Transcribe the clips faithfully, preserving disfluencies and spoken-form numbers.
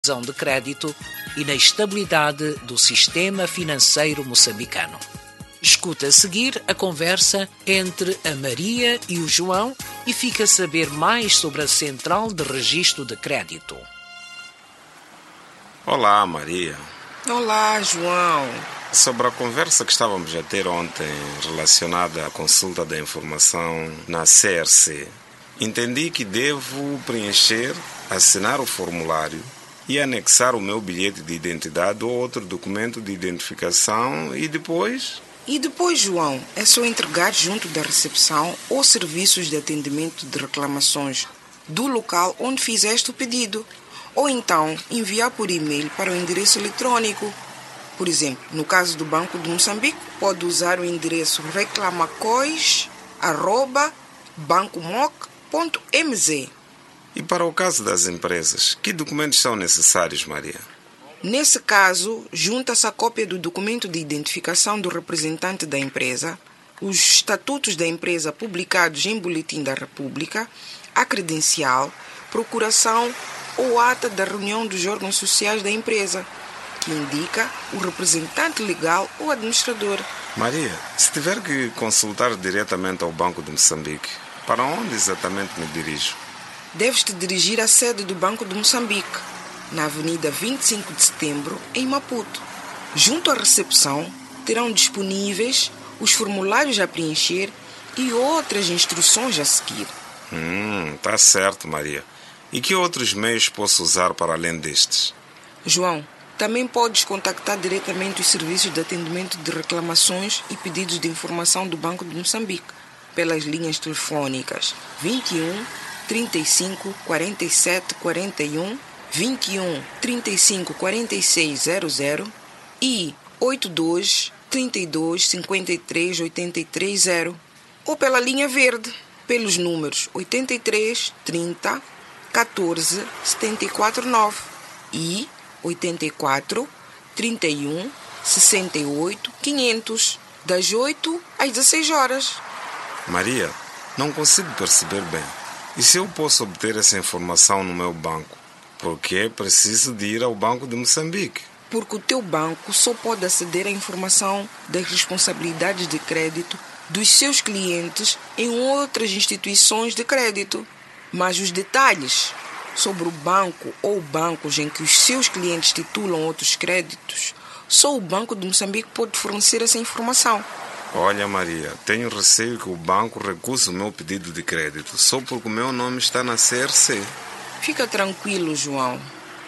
de crédito e na estabilidade do sistema financeiro moçambicano. Escuta a seguir a conversa entre a Maria e o João e fica a saber mais sobre a Central de Registro de Crédito. Olá, Maria. Olá, João. Sobre a conversa que estávamos a ter ontem relacionada à consulta da informação na C R C, entendi que devo preencher, assinar o formulário e anexar o meu bilhete de identidade ou outro documento de identificação e depois... E depois, João, é só entregar junto da recepção ou serviços de atendimento de reclamações do local onde fizeste o pedido. Ou então enviar por e-mail para o endereço eletrônico. Por exemplo, no caso do Banco de Moçambique, pode usar o endereço reclamacois arroba bancomoc ponto m z. E para o caso das empresas, que documentos são necessários, Maria? Nesse caso, junta-se a cópia do documento de identificação do representante da empresa, os estatutos da empresa publicados em Boletim da República, a credencial, procuração ou ata da reunião dos órgãos sociais da empresa, que indica o representante legal ou administrador. Maria, se tiver que consultar diretamente ao Banco de Moçambique, para onde exatamente me dirijo? Deves te dirigir à sede do Banco de Moçambique, na Avenida vinte e cinco de Setembro, em Maputo. Junto à recepção, terão disponíveis os formulários a preencher e outras instruções a seguir. Hum, tá certo, Maria. E que outros meios posso usar para além destes? João, também podes contactar diretamente os serviços de atendimento de reclamações e pedidos de informação do Banco de Moçambique pelas linhas telefônicas vinte e um, trinta e cinco, quarenta e sete, quarenta e um, vinte e um, trinta e cinco, quarenta e seis, zero zero e oitenta e dois, trinta e dois, cinquenta e três, oitenta e três, zero, ou pela linha verde pelos números oitenta e três, trinta, catorze, setenta e quatro, nove e oitenta e quatro, trinta e um, sessenta e oito, quinhentos, das oito às dezesseis horas. Maria, não consigo perceber bem. E se eu posso obter essa informação no meu banco? Porque é preciso de ir ao Banco de Moçambique. Porque o teu banco só pode aceder à informação das responsabilidades de crédito dos seus clientes em outras instituições de crédito. Mas os detalhes sobre o banco ou bancos em que os seus clientes titulam outros créditos, só o Banco de Moçambique pode fornecer essa informação. Olha, Maria, tenho receio que o banco recuse o meu pedido de crédito só porque o meu nome está na C R C. Fica tranquilo, João.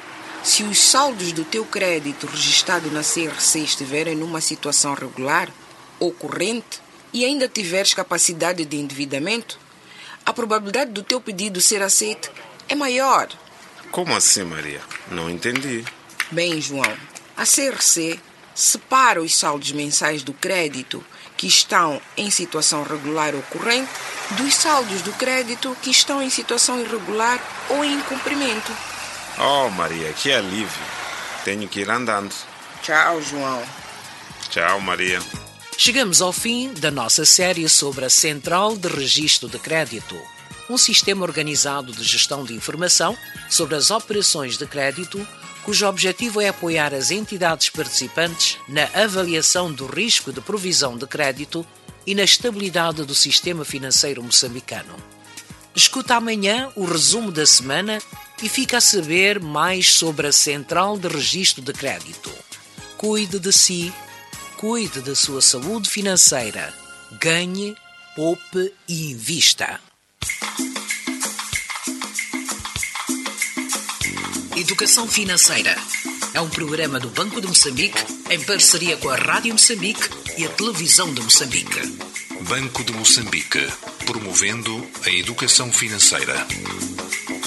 Se os saldos do teu crédito registrado na C R C estiverem numa situação regular ou corrente e ainda tiveres capacidade de endividamento, a probabilidade do teu pedido ser aceito é maior. Como assim, Maria? Não entendi. Bem, João, a C R C separa os saldos mensais do crédito que estão em situação regular ou corrente dos saldos do crédito que estão em situação irregular ou em incumprimento. Oh, Maria, que alívio. Tenho que ir andando. Tchau, João. Tchau, Maria. Chegamos ao fim da nossa série sobre a Central de Registro de Crédito, um sistema organizado de gestão de informação sobre as operações de crédito, cujo objetivo é apoiar as entidades participantes na avaliação do risco de provisão de crédito e na estabilidade do sistema financeiro moçambicano. Escuta amanhã o resumo da semana e fica a saber mais sobre a Central de Registro de Crédito. Cuide de si, cuide da sua saúde financeira, ganhe, poupe e invista. Educação Financeira é um programa do Banco de Moçambique em parceria com a Rádio Moçambique e a Televisão de Moçambique. Banco de Moçambique, promovendo a educação financeira.